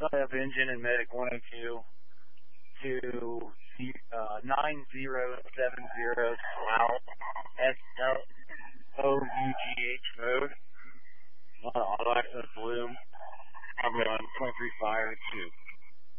SIF engine and medic 102 to 9070 SLOUGH, SLOUGH mode. Auto access bloom. Probably on 23 fire 2.